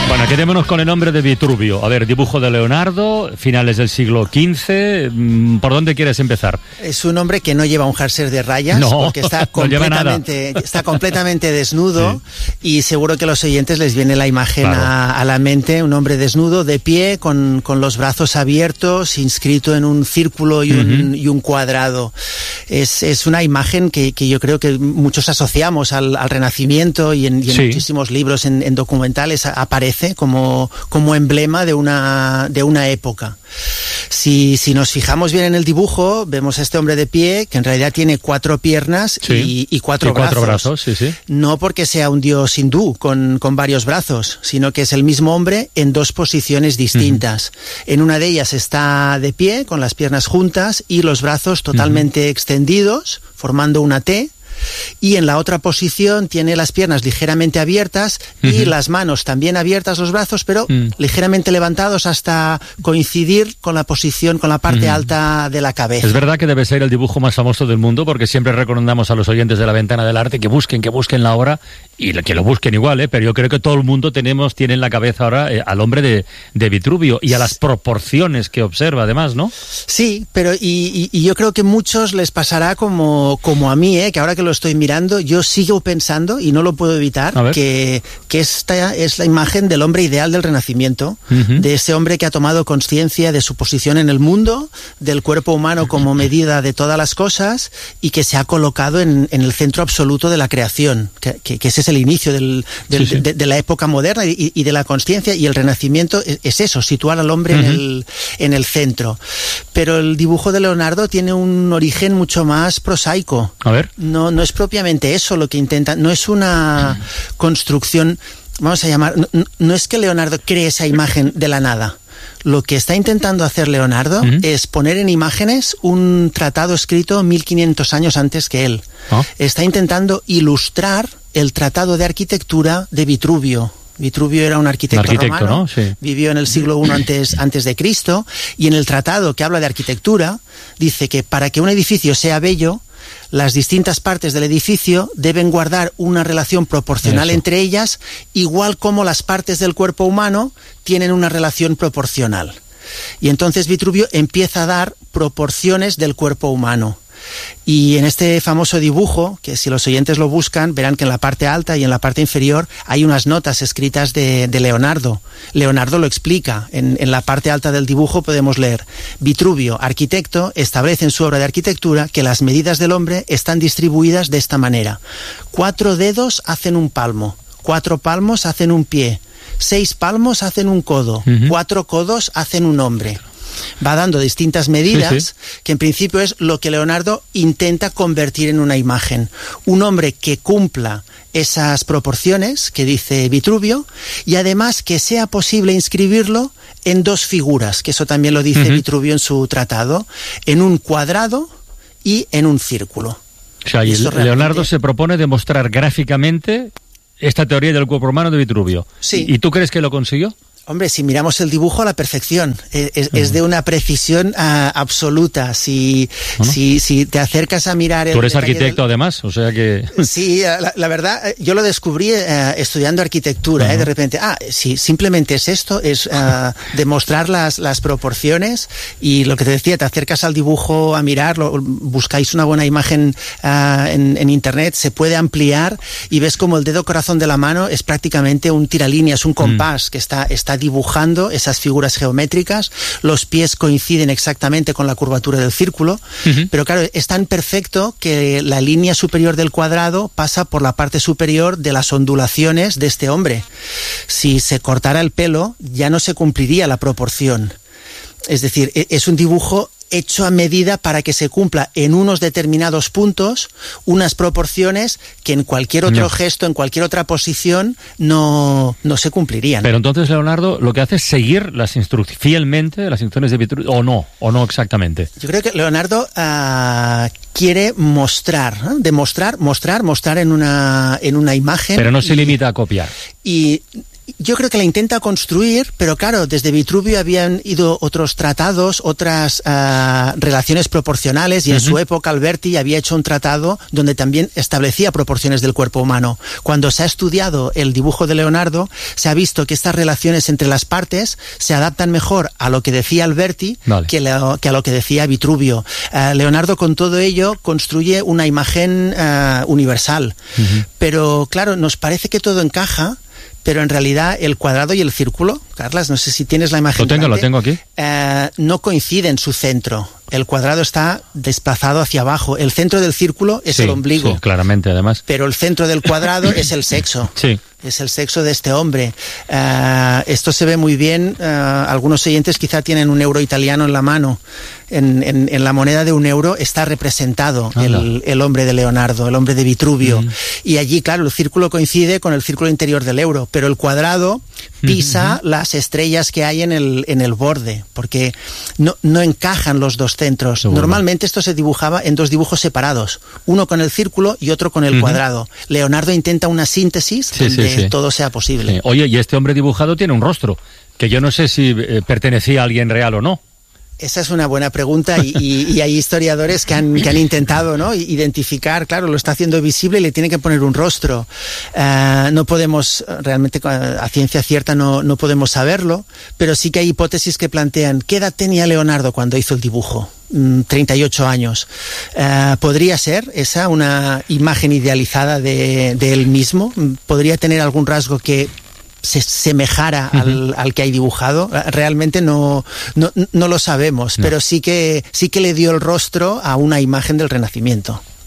Bueno, quedémonos con el nombre de Vitruvio. A ver, dibujo de Leonardo, finales del siglo XV. ¿Por dónde quieres empezar? Es un hombre que no lleva un jersey de rayas, no, porque está completamente desnudo, sí. Y seguro que a los oyentes les viene la imagen a la mente, un hombre desnudo, de pie, con los brazos abiertos, inscrito en un círculo y un cuadrado. Es una imagen que yo creo que muchos asociamos al Renacimiento y en sí. Muchísimos libros, en documentales, aparece como emblema de una época. Si nos fijamos bien en el dibujo, vemos a este hombre de pie, que en realidad tiene 4 piernas, sí. y cuatro brazos. Sí, sí. No porque sea un dios hindú con varios brazos, sino que es el mismo hombre en 2 posiciones distintas. En una de ellas está de pie, con las piernas juntas y los brazos totalmente extendidos, formando una T. Y en la otra posición tiene las piernas ligeramente abiertas y las manos también abiertas, los brazos, pero ligeramente levantados hasta coincidir con la posición, con la parte alta de la cabeza. Es verdad que debe ser el dibujo más famoso del mundo, porque siempre recomendamos a los oyentes de La Ventana del Arte que busquen la obra, y que lo busquen igual, pero yo creo que todo el mundo tiene en la cabeza ahora al hombre de Vitruvio y a las proporciones que observa, además, ¿no? Sí, pero y yo creo que muchos les pasará como a mí, que ahora que lo estoy mirando, yo sigo pensando, y no lo puedo evitar, que esta es la imagen del hombre ideal del Renacimiento, de ese hombre que ha tomado conciencia de su posición en el mundo, del cuerpo humano como medida de todas las cosas, y que se ha colocado en el centro absoluto de la creación, que ese es el inicio de la época moderna y de la consciencia, y el Renacimiento es eso, situar al hombre en el centro. Pero el dibujo de Leonardo tiene un origen mucho más prosaico. A ver. No es propiamente eso lo que intenta, no es una construcción, vamos a llamar, no es que Leonardo cree esa imagen de la nada. Lo que está intentando hacer Leonardo es poner en imágenes un tratado escrito 1500 años antes que él. Está intentando ilustrar el tratado de arquitectura de Vitruvio. Vitruvio era un arquitecto romano, ¿no? Sí. Vivió en el siglo I antes de Cristo, y en el tratado que habla de arquitectura dice que para que un edificio sea bello, las distintas partes del edificio deben guardar una relación proporcional entre ellas, igual como las partes del cuerpo humano tienen una relación proporcional. Y entonces Vitruvio empieza a dar proporciones del cuerpo humano. Y en este famoso dibujo, que si los oyentes lo buscan, verán que en la parte alta y en la parte inferior hay unas notas escritas de Leonardo. Leonardo lo explica. En la parte alta del dibujo podemos leer: Vitruvio, arquitecto, establece en su obra de arquitectura que las medidas del hombre están distribuidas de esta manera. 4 dedos hacen un palmo, 4 palmos hacen un pie, 6 palmos hacen un codo, 4 codos hacen un hombre. Va dando distintas medidas, que en principio es lo que Leonardo intenta convertir en una imagen. Un hombre que cumpla esas proporciones que dice Vitruvio, y además que sea posible inscribirlo en 2 figuras, que eso también lo dice Vitruvio en su tratado, en un cuadrado y en un círculo. O sea, y Leonardo se propone demostrar gráficamente esta teoría del cuerpo humano de Vitruvio. Sí. ¿Y tú crees que lo consiguió? Hombre, si miramos el dibujo a la perfección, es de una precisión absoluta. Si te acercas a mirar... Tú eres arquitecto además, o sea que... Sí, la verdad, yo lo descubrí estudiando arquitectura, de repente, sí, simplemente es esto, es demostrar las proporciones, y lo que te decía, te acercas al dibujo a mirarlo, buscáis una buena imagen en internet, se puede ampliar y ves como el dedo corazón de la mano es prácticamente un tiralíneas, un compás que está dibujando esas figuras geométricas. Los pies coinciden exactamente con la curvatura del círculo, pero claro, es tan perfecto que la línea superior del cuadrado pasa por la parte superior de las ondulaciones de este hombre. Si se cortara el pelo, ya no se cumpliría la proporción. Es decir, es un dibujo hecho a medida para que se cumpla en unos determinados puntos unas proporciones que en cualquier otro gesto, en cualquier otra posición, no se cumplirían. Pero entonces Leonardo lo que hace es seguir fielmente las instrucciones de Vitruvio, o no exactamente. Yo creo que Leonardo quiere mostrar, mostrar en una imagen. Pero no se limita a copiar. Y Yo creo que la intenta construir, pero claro, desde Vitruvio habían ido otros tratados, otras relaciones proporcionales, y en su época Alberti había hecho un tratado donde también establecía proporciones del cuerpo humano. Cuando se ha estudiado el dibujo de Leonardo, se ha visto que estas relaciones entre las partes se adaptan mejor a lo que decía Alberti que a lo que decía Vitruvio. Leonardo, con todo ello, construye una imagen universal. Pero claro, nos parece que todo encaja, pero en realidad el cuadrado y el círculo, Carlas, no sé si tienes la imagen. Lo tengo aquí. No coinciden su centro. El cuadrado está desplazado hacia abajo. El centro del círculo es el ombligo. Sí, claramente, además. Pero el centro del cuadrado es el sexo. Sí. Es el sexo de este hombre. Esto se ve muy bien. Algunos oyentes quizá tienen un euro italiano en la mano. En la moneda de €1 está representado el hombre de Leonardo, el hombre de Vitruvio. Y allí, claro, el círculo coincide con el círculo interior del euro, pero el cuadrado pisa las estrellas que hay en el borde, porque no encajan los dos centros. Seguro. Normalmente esto se dibujaba en dos dibujos separados, uno con el círculo y otro con el cuadrado. Leonardo intenta una síntesis donde todo sea posible. Sí. Oye, y este hombre dibujado tiene un rostro, que yo no sé si pertenecía a alguien real o no. Esa es una buena pregunta y hay historiadores que han intentado, ¿no?, identificar, claro, lo está haciendo visible y le tiene que poner un rostro. No podemos, realmente a ciencia cierta no podemos saberlo, pero sí que hay hipótesis que plantean, ¿qué edad tenía Leonardo cuando hizo el dibujo? 38 años. ¿Podría ser esa una imagen idealizada de él mismo? ¿Podría tener algún rasgo que se semejara al que hay dibujado? Realmente no lo sabemos, pero sí que le dio el rostro a una imagen del Renacimiento.